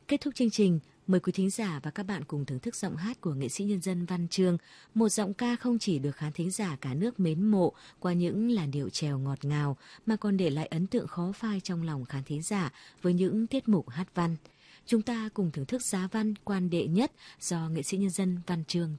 Kết thúc chương trình, mời quý thính giả và các bạn cùng thưởng thức giọng hát của nghệ sĩ nhân dân Văn Chương, một giọng ca không chỉ được khán thính giả cả nước mến mộ qua những làn điệu chèo ngọt ngào mà còn để lại ấn tượng khó phai trong lòng khán thính giả với những tiết mục hát văn. Chúng ta cùng thưởng thức giá văn quan đệ nhất do nghệ sĩ nhân dân Văn Chương